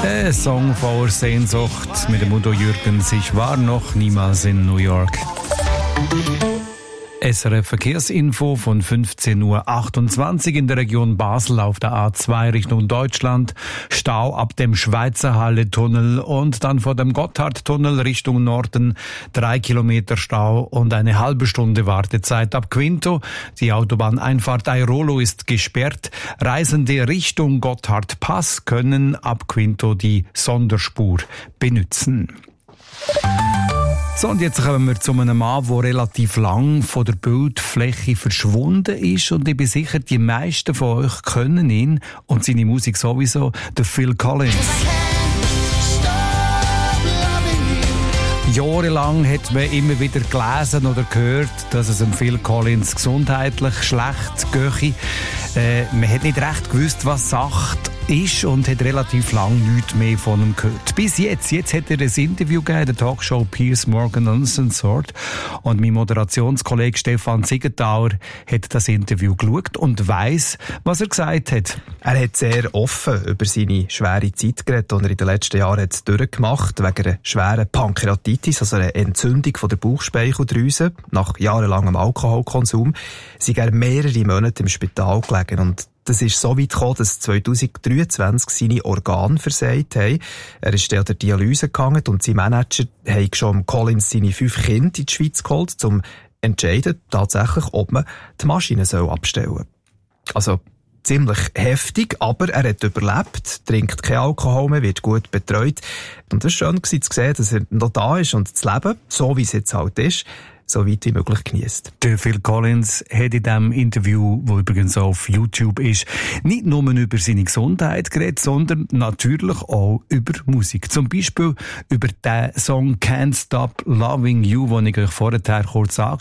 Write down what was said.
Der Song voller Sehnsucht mit dem Udo Jürgens. Ich war noch niemals in New York. SRF Verkehrsinfo von 15.28 Uhr in der Region Basel auf der A2 Richtung Deutschland. Stau ab dem Schweizerhalle-Tunnel und dann vor dem Gotthardtunnel Richtung Norden 3 Kilometer Stau und eine halbe Stunde Wartezeit ab Quinto. Die Autobahneinfahrt Airolo ist gesperrt. Reisende Richtung Gotthardpass können ab Quinto die Sonderspur benutzen. So, und jetzt kommen wir zu einem Mann, der relativ lang von der Bildfläche verschwunden ist. Und ich bin sicher, die meisten von euch kennen ihn und seine Musik sowieso, der Phil Collins. Jahrelang hat man immer wieder gelesen oder gehört, dass es dem Phil Collins gesundheitlich schlecht gehe. Man hat nicht recht gewusst, was Sache ist und hat relativ lang nichts mehr von ihm gehört. Bis jetzt. Jetzt hat er ein Interview gegeben in der Talkshow Piers Morgan Uncensored und mein Moderationskollege Stefan Siegenthaler hat das Interview geschaut und weiss, was er gesagt hat. Er hat sehr offen über seine schwere Zeit geredet, die er in den letzten Jahren hat durchgemacht wegen einer schweren Pankreatitis, also einer Entzündung von der Bauchspeicheldrüse nach jahrelangem Alkoholkonsum. Sei er mehrere Monate im Spital gelegen und das ist so weit gekommen, dass 2023 seine Organe versagt haben. Er ist an der Dialyse gegangen und sein Manager hat schon Collins seine 5 Kinder in die Schweiz geholt, um zu entscheiden, tatsächlich, ob man die Maschine abstellen soll. Also ziemlich heftig, aber er hat überlebt, trinkt kein Alkohol mehr, wird gut betreut. Und es war schön zu sehen, dass er noch da ist und das Leben, so wie es jetzt halt ist, so weit wie möglich genießt. Der Phil Collins hat in diesem Interview, das übrigens auf YouTube ist, nicht nur über seine Gesundheit geredet, sondern natürlich auch über Musik. Zum Beispiel über den Song Can't Stop Loving You, den ich euch vorher kurz angespielt